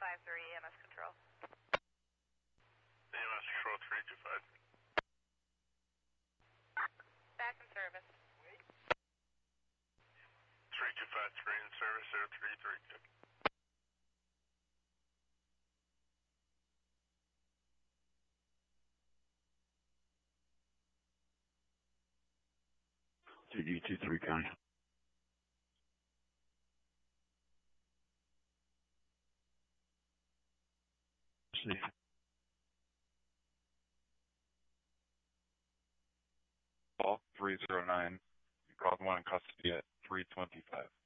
EMS Control. EMS Control 325. Back in service. 3253 in service, 0332. TD23 County. See. Ball 309. You called one in custody at 325.